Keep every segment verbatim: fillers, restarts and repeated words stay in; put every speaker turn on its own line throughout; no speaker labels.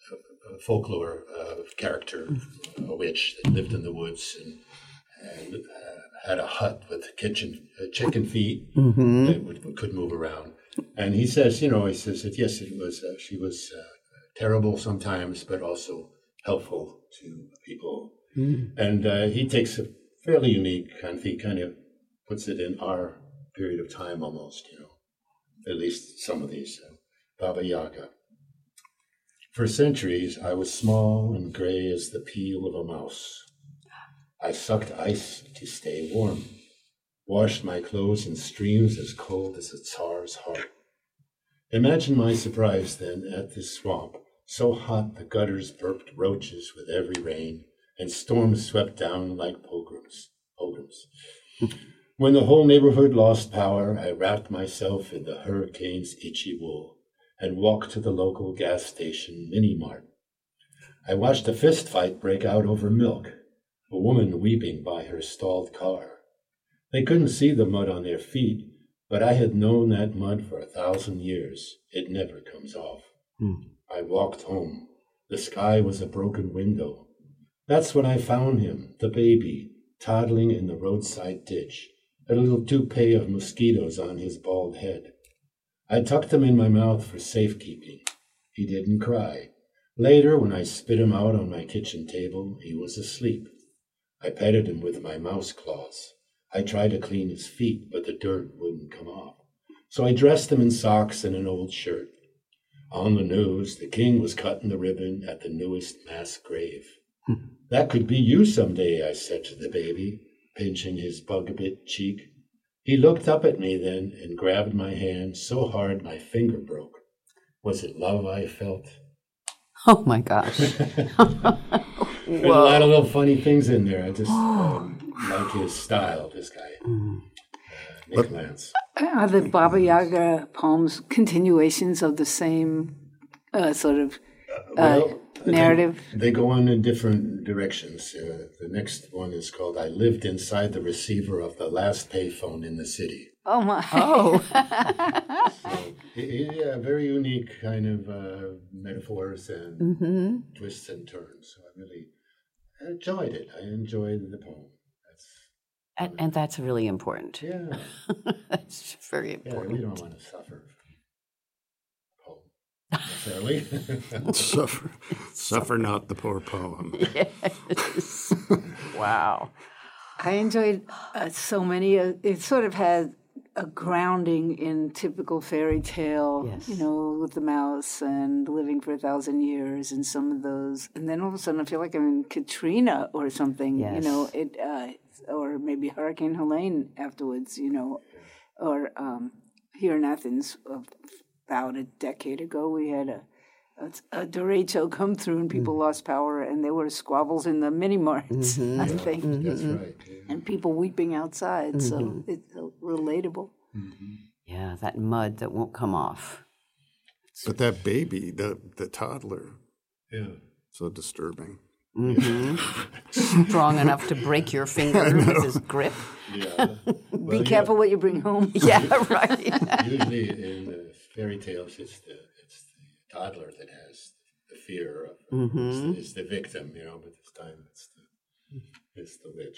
a, a folklore uh, character, a witch that lived in the woods and, and uh, had a hut with kitchen uh, chicken feet mm-hmm. that would, could move around. And he says, you know, he says that yes, it was uh, she was uh, terrible sometimes, but also helpful to people. Mm. And uh, he takes a fairly unique kind of, he kind of puts it in our period of time almost, you know, at least some of these. Uh, Baba Yaga. For centuries, I was small and gray as the peel of a mouse. I sucked ice to stay warm, washed my clothes in streams as cold as a tsar's heart. Imagine my surprise then at this swamp, so hot the gutters burped roaches with every rain, and storms swept down like pogroms. pogroms. When the whole neighborhood lost power, I wrapped myself in the hurricane's itchy wool and walked to the local gas station mini-mart. I watched a fist fight break out over milk, a woman weeping by her stalled car. They couldn't see the mud on their feet, but I had known that mud for a thousand years. It never comes off. Hmm. I walked home. The sky was a broken window. That's when I found him, the baby, toddling in the roadside ditch, a little toupee of mosquitoes on his bald head. I tucked him in my mouth for safekeeping. He didn't cry. Later, when I spit him out on my kitchen table, he was asleep. I petted him with my mouse claws. I tried to clean his feet, but the dirt wouldn't come off. So I dressed him in socks and an old shirt. On the news, the king was cutting the ribbon at the newest mass grave. That could be you someday, I said to the baby, pinching his bug-bit cheek. He looked up at me then and grabbed my hand so hard my finger broke. Was it love I felt?
Oh, my gosh.
There's a lot of little funny things in there. I just um, like his style, this guy, uh, Nick Lance.
Are the Baba Yaga poems continuations of the same uh, sort of uh, well, narrative?
They, they go on in different directions. Uh, the next one is called I Lived Inside the Receiver of the Last Payphone in the City.
Oh, my.
Oh.
So, yeah, very unique kind of uh, metaphors and mm-hmm. twists and turns. So I really enjoyed it. I enjoyed the poem. That's
and, and that's really important.
Yeah.
That's very important.
Yeah, we don't want to suffer from a poem necessarily.
suffer, suffer not the poor poem.
Yes. Wow.
I enjoyed uh, so many. Uh, it sort of had a grounding in typical fairy tale,
yes.
you know, with the mouse and living for a thousand years and some of those. And then all of a sudden I feel like I'm in Katrina or something,
yes.
you know, it, uh, or maybe Hurricane Helene afterwards, you know, or um, here in Athens about a decade ago we had a A, a derecho come through and people mm. lost power and there were squabbles in the mini-marts, mm-hmm. I think.
Mm-hmm. That's right. Yeah.
And people weeping outside, mm-hmm. so it's relatable.
Mm-hmm.
Yeah, that mud that won't come off.
But that baby, the, the toddler,
yeah,
so disturbing.
Mm-hmm. Strong enough to break your finger with his grip.
Yeah. Well,
Be careful
yeah.
what you bring home.
Yeah, right.
Usually in the fairy tales, it's the toddler that has the fear of mm-hmm. is, the, is the victim, you know, but this time it's the it's the witch.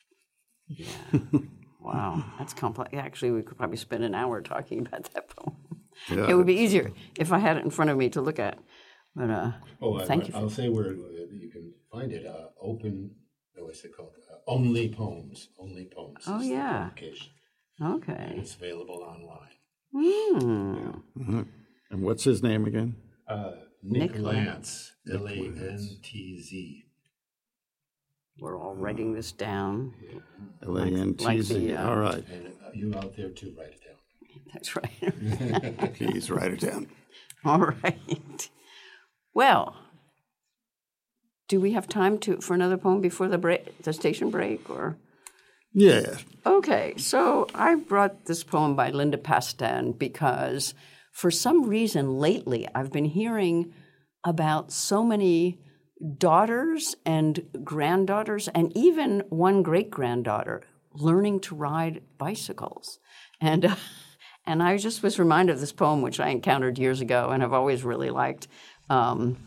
Yeah. Wow. That's complex. Actually, we could probably spend an hour talking about that poem.
Yeah.
It would be easier if I had it in front of me to look at. But uh,
oh,
thank
I,
you.
I'll say where you can find it. Uh, open, what's it called? Uh, Only Poems. Only Poems.
Oh,
is
yeah.
The publication.
Okay.
And it's available online.
Mm.
Yeah.
Mm-hmm. And what's his name again?
Uh, Nick,
Nick
Lantz. L A N T Z.
We're all writing this down.
Yeah.
L A N T Z.
Like the, uh,
all right.
And uh, you out there too, write it down.
That's right.
Please write it down.
All right. Well, do we have time to for another poem before the break, the station break, or?
Yeah.
Okay, so I brought this poem by Linda Pastan because for some reason lately I've been hearing about so many daughters and granddaughters and even one great-granddaughter learning to ride bicycles. And uh, and I just was reminded of this poem, which I encountered years ago and have always really liked. Um,